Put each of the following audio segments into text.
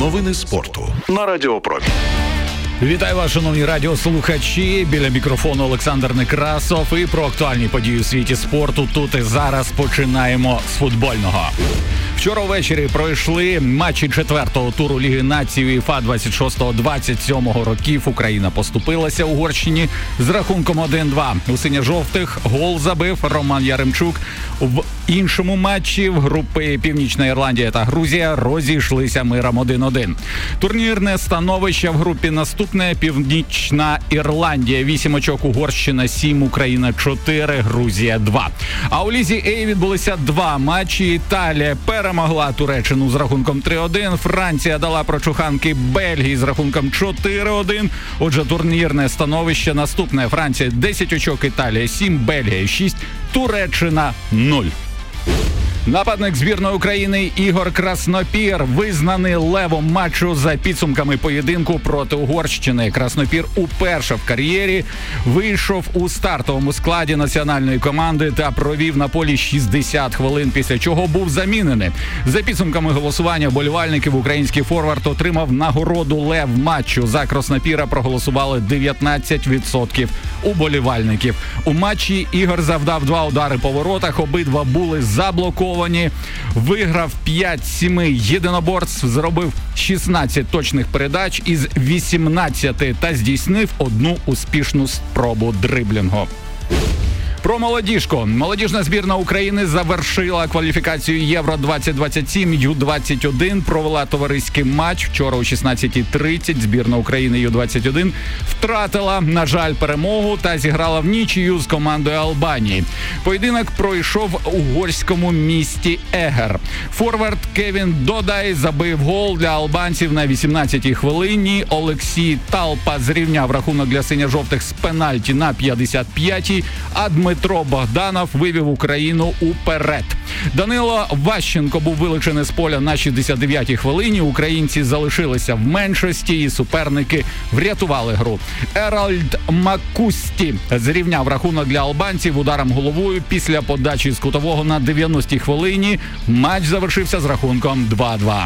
Новини спорту на Радіо Промінь. Вітаю вас, шановні радіослухачі. Біля мікрофону Олександр Некрасов. І про актуальні події у світі спорту тут і зараз починаємо з футбольного. Вчора ввечері пройшли матчі четвертого туру Ліги націй УЄФА 26-27 років. Україна поступилася Угорщині з рахунком 1-2. У синьо-жовтих гол забив Роман Яремчук. В іншому матчі в групи Північна Ірландія та Грузія розійшлися миром 1-1. Турнірне становище в групі наступне: Північна Ірландія 8 очок, Угорщина 7, Україна 4, Грузія 2. А у Лізі А відбулися два матчі. Італія перемогла Туреччину з рахунком 3-1. Франція дала прочуханки Бельгії з рахунком 4-1. Отже, турнірне становище наступне: Франція 10 очок, Італія 7, Бельгія 6, Туреччина 0. Нападник збірної України Ігор Краснопір визнаний левом матчу за підсумками поєдинку проти Угорщини. Краснопір уперше в кар'єрі вийшов у стартовому складі національної команди та провів на полі 60 хвилин, після чого був замінений. За підсумками голосування вболівальників, український форвард отримав нагороду «Лев матчу». За Краснопіра проголосували 19% уболівальників. У матчі Ігор завдав 2 удари по воротах, обидва були заблоковані. Виграв 5-7 єдиноборств, зробив 16 точних передач із 18 та здійснив 1 успішну спробу дриблінгу. Про молодіжку. Молодіжна збірна України завершила кваліфікацію Євро-2027. Ю-21 провела товариський матч. Вчора о 16:30 збірна України Ю-21 втратила, на жаль, перемогу та зіграла в нічию з командою Албанії. Поєдинок пройшов в угорському місті Егер. Форвард Кевін Додай забив гол для албанців на 18-й хвилині. Олексій Талпа зрівняв рахунок для синьо-жовтих з пенальті на 55-й, а Дмитро Богданов вивів Україну уперед. Данило Ващенко був вилучений з поля на 69-й хвилині. Українці залишилися в меншості і суперники врятували гру. Еральд Макусті зрівняв рахунок для албанців ударом головою після подачі з кутового на 90-й хвилині. Матч завершився з рахунком 2-2.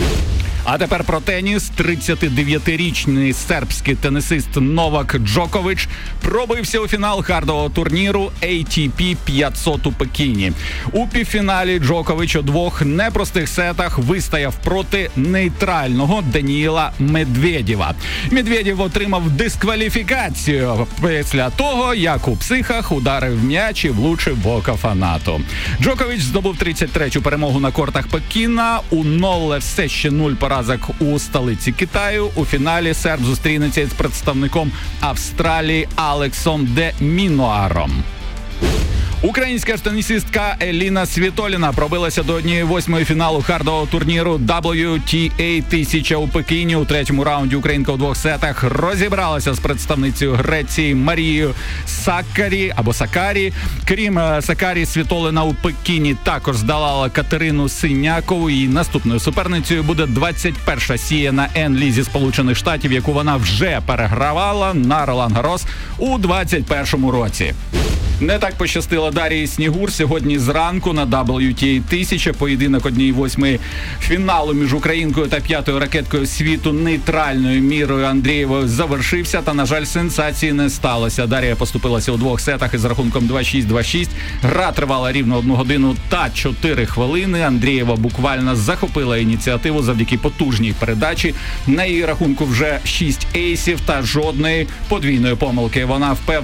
А тепер про теніс. 39-річний сербський тенісист Новак Джокович пробився у фінал хардового турніру ATP 500 у Пекіні. У півфіналі Джокович у 2 непростих сетах вистояв проти нейтрального Даніїла Медведєва. Медведєв отримав дискваліфікацію після того, як у психах ударив м'яч і влучив в око фанату. Джокович здобув 33-ю перемогу на кортах Пекіна. У ноле все ще 0 поразок у столиці Китаю. У фіналі серб зустрінеться з представником Австралії Алексом де Мінуаром. Українська тенісистка Еліна Світоліна пробилася до 1/8 фіналу хардового турніру WTA 1000 у Пекіні. У 3-му раунді українка у 2 сетах розібралася з представницею Греції Марією Сакарі. Крім Сакарі, Світоліна у Пекіні також здолала Катерину Синякову. Її наступною суперницею буде 21-ша Сієна Ен Лі зі Сполучених Штатів, яку вона вже перегравала на Ролан-Гарос у 21-му році. Не так пощастило Дарії Снігур. Сьогодні зранку на WTA 1000 поєдинок 1/8 фіналу між українкою та 5-ю ракеткою світу нейтральною Мірою Андрієвою завершився, та, на жаль, сенсації не сталося. Дарія поступилася у 2 сетах із рахунком 2-6, 2-6. Гра тривала рівно 1 годину та 4 хвилини. Андрієва буквально захопила ініціативу завдяки потужній передачі. На її рахунку вже 6 ейсів та жодної подвійної помилки. Вона впевнена